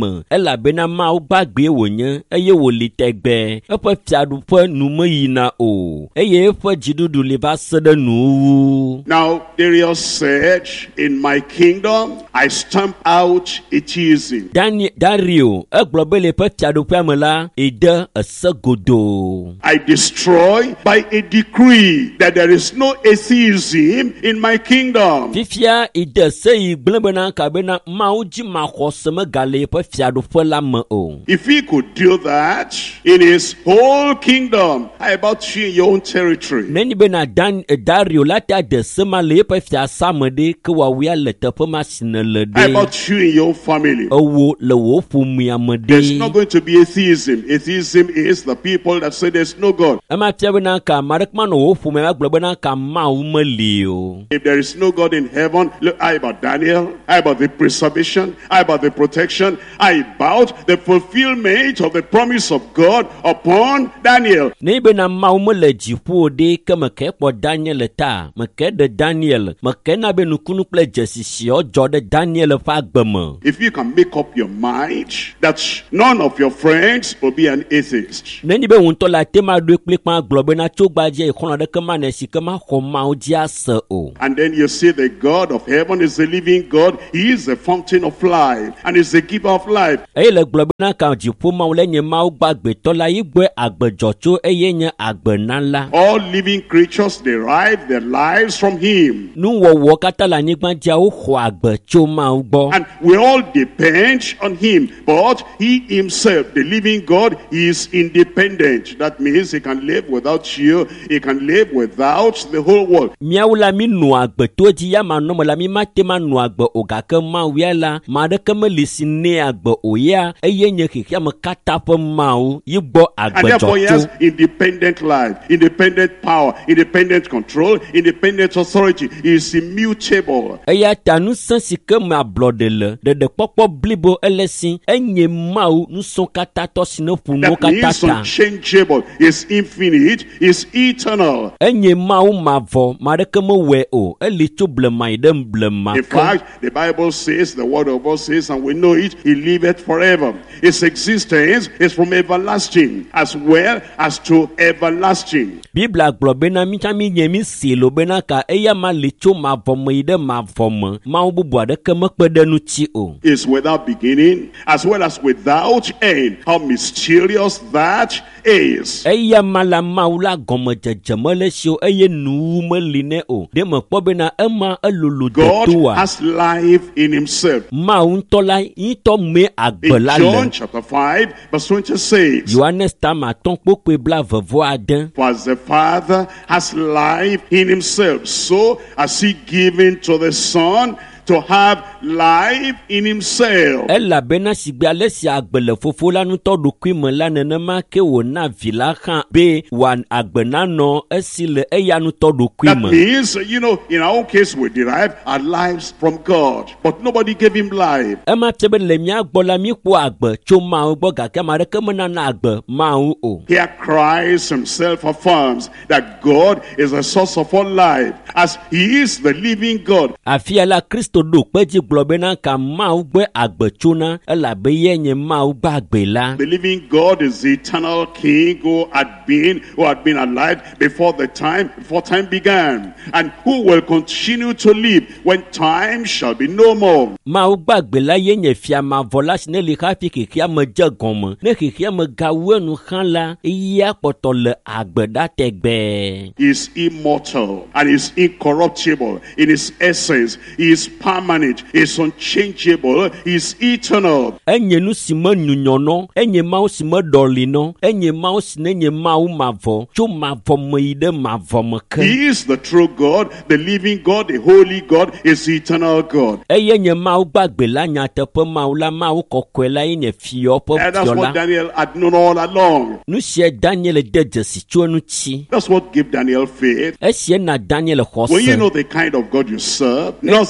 me elabena Mawu gbagbe wonye eye woli tegbe eƒe fiaɖuƒe nume yina o eye eƒe dziɖuɖu li va se ɖe nuwu. Now Darius said, in my kingdom I stamp out atheism. Dario egblɔ be le eƒe fiaɖuƒea me la ede ese godo. I destroy by a decree that there is no atheism in my kingdom. Fifia ide se yi gblẽ bena kabena Mawu dzi maxɔse megale eƒe fiaɖuƒe la me o. If he could do that in his whole kingdom, how about you in your own territory? Nenyi bena Dario la ta de se ma le eƒe fiasa me de ke wawia le teƒe ma si ne le de. How about you in your own family? Ewo le wo ƒomea me de. There's not going to be atheism. Atheism is the people that say there's no God. Ema fia bena ka maɖekema no wo ƒomea gblɔ bena ka Mawu meli o. If there is no God in heaven, look, how about Daniel? How about the preservation? How about the protection? How about the fulfillment of the promise of God upon Daniel? Ne bena Mawu me le dziƒo de ke me ke kpɔ Daniel ta, me ke de Daniel, me ke na be nukunu kple dzesisiwo dzɔ ɖe Daniel ƒe agbe me. If you can make up your mind that none of your friends will be an atheist. Nenyi be ŋutɔ la tema ɖo kple kpa gblɔ bena tso gbadze xɔlɔ ɖeke ma ne si ke ma xɔ Mawu dzi ase o. And then you say the God of heaven is the living God. He is the fountain of life and is the giver of life. Eye le gblɔ bena ka dziƒo Mawu le nye Mawu gbagbetɔ la yi gbɔe agbedzɔtso eye nye agbenala. All living creatures derive their lives from him. Nuwɔwɔ katã le anyigba dzia woxɔ agbe tso Mawu gbɔ. And we all depend on him. But he himself, the living God, is independent. That means he can live without you. He can live without the whole world. Miawu la mi nu agbe to dzi ya ma nɔ me la mi ma te ma nu agbe o gake Mawu ya la ma ɖeke me li si ne agbe o ya eye nye xexea me katã ƒe Mawu yi gbɔ And therefore he has independent life, independent power, independent control, independent authority. He is immutable. Eya ta nusẽ si ke me ablɔɖe le ɖeɖekpɔkpɔ blibo ele si enye Mawu nusɔ katã tɔ si ne ƒu nuwo katã That means ta. unchangeable, is infinite, is eternal. Enye Mawu mavɔ ma ɖeke me wɔe o eli tso blema yi ɖe blema In ke. fact, the Bible says, the word of God says, and we know it, he liveth forever. His existence is from everlasting as well as to everlasting. Biblia gblɔ bena mitsã mi nye mi si lo bena ka eya ma li tso mavɔ me yi ɖe mavɔ me Mawu bubu aɖeke mekpe ɖe ŋuti o. Is without beginning as well as without end. How mysterious that is. Eya ma la Mawu la gɔmedzedze mele si o eye nuwu meli ne o. Ɖe mekpɔ bena ema elolo God detoa. has life in himself. Mawu ŋutɔ la ŋutɔ me agbe In la John le. chapter 5 verse 26. Yohanes tama atɔ̃ kpokpe blaeve-vɔ-ade. For as the Father has life in himself, so has he given to the Son to have life in himself. Elabena sigbe ale si agbe le fofo la ŋutɔ ɖokui me la nenema ke wòna vi la hã be wòan agbe nanɔ esi le eya ŋutɔ ɖokui That me. means, in our own case, we derive our lives from God, but nobody gave him life. Ema fie be le mía gbɔ la míkpɔ agbe tso Mawu gbɔ gake ame aɖeke menana agbe Mawu o. Here Christ himself affirms that God is the source of all life, as he is the living God. Afia la Kristo ɖo kpedzi gblɔ bena ka Mawu gbe agbe tsona elabe ye nye Mawu gbe agbe la. The living God is the eternal King who had been alive before time began, and who will continue to live when time shall be no more. Mawu gbe agbe la ye nye fia mavɔ la si ne li hafi xexea me dze gɔme. Ne xexea me gawu enu xã la, eya kpɔtɔ le agbe ɖa tegbe. He is immortal and is incorruptible in his essence. He is permanent, is unchangeable, is eternal. Enye nu si me nyunyɔnɔ, enye Mawu si me ɖɔlinɔ, enye Mawu si ne nye Mawu mavɔ, tso mavɔ me yi ɖe mavɔ me ke. He is the true God, the living God, the holy God, is the eternal God. Eye nye Mawu gbagbe la nyateƒe Mawu la Mawu kɔkɔe la ye nye fiɔ ƒe And that's fiɔ what la. Daniel had known all along. Nu sia Daniel de dzesi tso eŋuti. That's what gave Daniel faith. Esie na Daniel When you xɔse. know the kind of God you serve, nothing will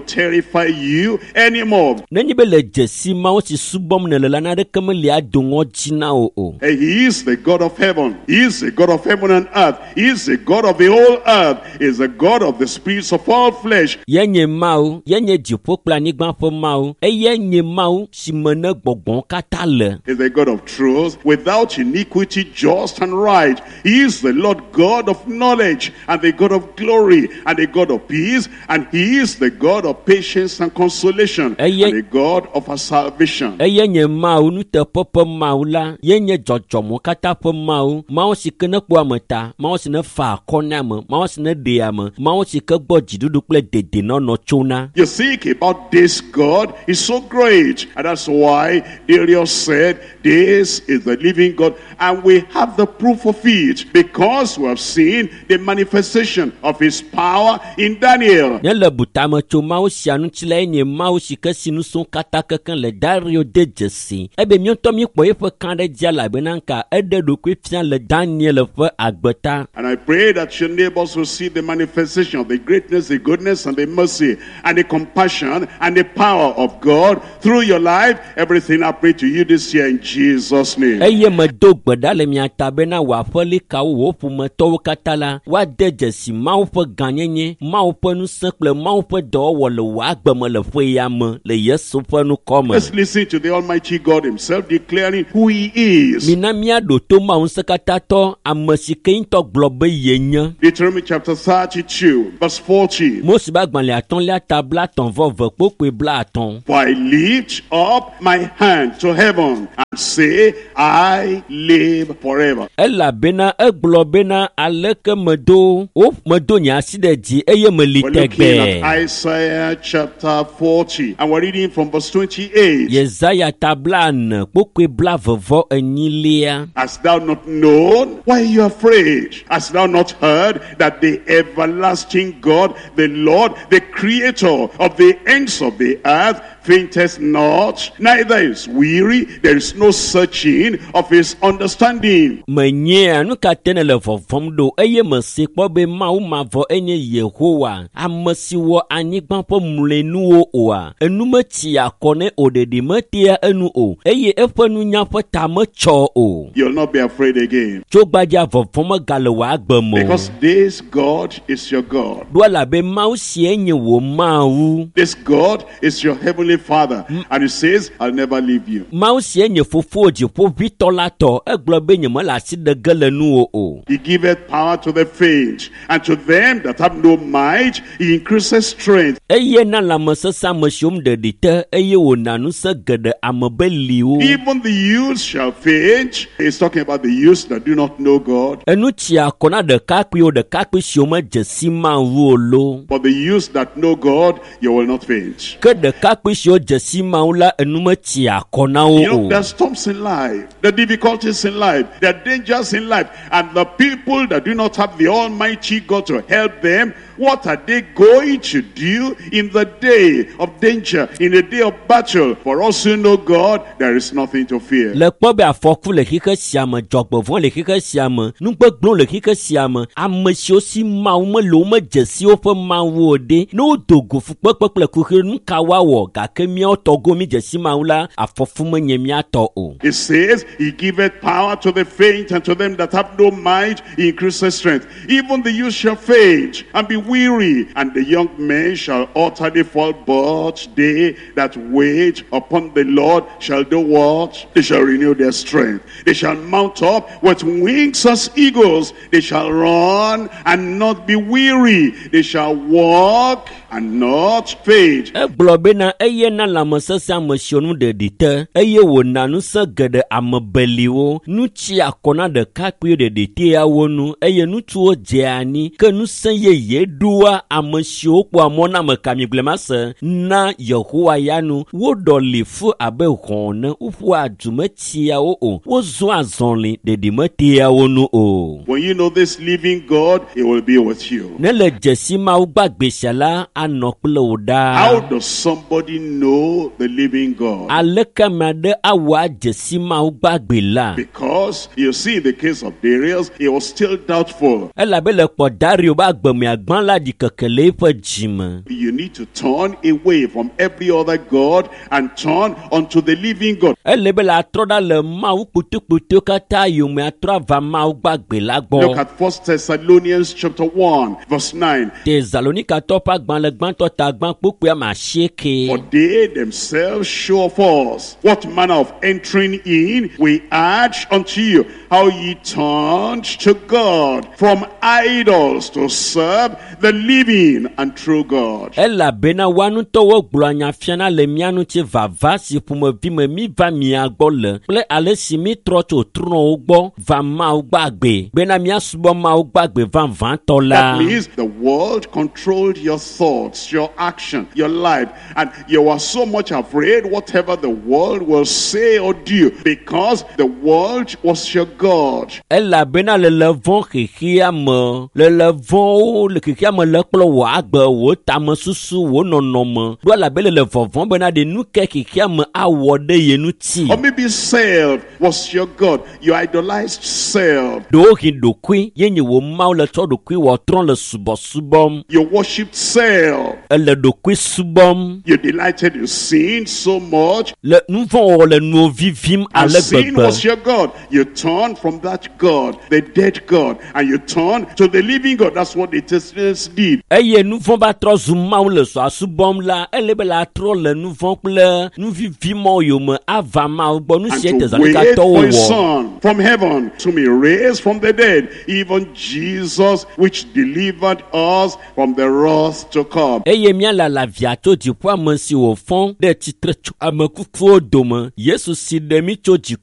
terrify you anymore. Nenye bele jesi ma o si subom ne lela na de kemeli adongo jina o. He is the God of heaven. He is the God of heaven and earth. He is the God of the whole earth. He is the God of the spirits of all flesh. Yenye mau, yenye jipo kla nigba po mau, yenye mau si mene gbogbon katale. He is the God of truth, without iniquity, just and right. He is the Lord God of knowledge, and the God of glory, and the God of peace, and He is the God of patience and consolation, and the God of our salvation. Yenye mau nute popo mau la, yenye jojomo kata po mau si kene kwa meta, mau si ne fa koname, mau si ne deyame, mau si ke gbo jidudu kle dede no chona. You think about this God is so great, and that's why Darius said, this is the living God, and we have the proof of it, because we have seen the manifestation of His power in Daniel. Yele butama cho mau si anu chile nye mau si ke sinu son kata keken le Dario de jesi. Ebe mionto mi kpo yefe kande dia la benanka ede do kwe fian le Daniel fe agbeta. And I pray that your neighbors will see the manifestation of the greatness, the goodness, and the mercy, and the compassion, and the power of God through your life. Everything I pray to you this year in Jesus' name. Eye me do gbeda le mia tabena wa feli ka wo fu me to katala wa de jesi mau fe ganyenye mau fe nu sekle mau fe do wo le wa gbeme le fe yame le Yesu fe nu kome. Let's listen to the Almighty God Himself declaring who He is. Mina mia do to ma un sekata to amesike into globe yenya. Deuteronomy chapter 32 verse 14. Mos ba gban le aton le tabla ton vo pokwe bla aton. For I lift up my hand to heaven and say, I live forever. Ella bena globena aleke medo medo nya side di eye We're looking melitegbe. at Isaiah chapter 40 and we're reading from verse 28. Yesaya tablan pokwe bla vovo enyilia. Hast thou not known? Why are you afraid? Hast thou not heard that the everlasting God, the Lord, the creator of the ends of the earth, fainteth not, neither is weary, there is no searching of His understanding. Menye anu katene le vovom do eye mesi kpo be mau mavo enye Yehowa amesi wo anyigba po mlenu oa enu meti akone odedi metia enu o eye efanu nya po tamecho o. You'll not be afraid again, Chogbaja vovom galewa agbemo. because this God is your God. Dwala be mau si enye wo mau. This God is your heavenly Father, and He says, I'll never leave you. Mau si enye fofoji po vitolato eglobe nye mala si de gelenu o. He giveth power to the faint, and to them that have no might, He increases strength. Eye na la mesesa mesium de dite eye wo nanu se gede amebeli o. Even the youths shall faint. He's talking about the youths that do not know God. Enu tia kona de kakpi o de kakpi sioma jesima uolo. For the youths that know God, you will not faint. Ke de kakpi sio jesima ula enume tia kona You know, o. there are storms in life, there are difficulties in life, there are dangers in life, and the people that do not have the Almighty God to help them, what are they going to do in the day of danger, in the day of battle? For us who know God, there is nothing to fear. Le kpo be afoku le kike siame jogbovon le kike siame nugbegblon le kike siame amesio si mawu me lo me jesi o fe mawu ode no dogo fukpekpekple kuhe nuka wawo gake mia togo mi jesi mawu la afofu me nye mia to o. It says, He giveth power to the faint, and to them that have no might, He increases strength. Even the youth shall faint and be weary, and the young men shall utterly fall, but they that wait upon the Lord shall do what? They shall renew their strength. They shall mount up with wings as eagles. They shall run and not be weary. They shall walk and not faint. Eglobe na eye na la mesese amesio nu de dite eye wo nanu se gede amebeli wo nu chi akona de kakpi de dite ya wonu eye nu tuo jeani ke nu se ye dua amesio kpo amona mekami glemase na Yehowa yanu wo doli fu abe hone ufu adume tia o wo zo azonli de dimete ya wonu o. When you know this living God, He will be with you. Ne le jesima ugbagbe shala anɔ kple wò ɖaa. How does somebody know the living God? Aleke ame aɖe awɔ adzesi Mawu gbagbe la? Because you see, in the case of Darius, he was still doubtful. Elabe le kpɔ Dario be agbemiagbã la ɖi keke le eƒe dzime. You need to turn away from every other God and turn unto the living God. Ele be le atrɔ ɖa le Mawu kputukputuwo katã yome atrɔ ava Mawu gbagbe la gbɔ. Look at 1 Thessalonians chapter 1 verse 9. Tesalonikatɔ ƒe agbalẽ gbãtɔ tagbã kpukpui ame asieke. For they themselves show of us what manner of entering in we urge unto you, how ye turned to God from idols to serve the living and true God. Elabena wanutɔwo gblɔ anyafiana le mía ŋuti vava si ƒomevi me mi va mia gbɔ le kple ale si mi trɔ tso trɔ̃wo gbɔ va Mawu gbagbe bena míasubɔ Mawu gbagbe vavãtɔ la. That means the world controlled your thoughts, your action, your life, and you were so much afraid whatever the world will say or do, because the world was your God. Elabena le vɔ̃ xexea me, le vɔ̃wo le xexea me le kplɔ wò agbe, wò tamesusu, wò nɔnɔme. Do elabena le vɔvɔ̃ bena ɖe nu ke xexea me awɔ ɖe ye ŋuti. Or maybe self was your God. You idolized self. Ɖohi ɖokui ye nye wò Mawu le tsɔ ɖokui wɔtrɔ le subɔsubɔm. You worshipped self. Ele ɖokui subɔm. You delighted in sin so much. Le nu vɔ̃ wɔwɔ le nuwo vivim And ale sin gbegbe. was your God. You turned from that God, the dead God, and you turned to the living God. That's what the Thessalonians did. Eye nu vɔ̃ va trɔ zu Mawu le sɔa subɔm la, ele be la trɔ le nu vɔ̃ kple nu vivi mɔ yome ava Mawu gbɔ. Nu sie And to wait Tesalonitɔwo for his wɔ. son from heaven to be raised from the dead, even Jesus, which delivered us from the wrath to come. Eye míala la via tso dziƒo ame si wò fɔm ɖe tsitre tso ame kukuwo dome. Yesu si ɖe mí tso dziku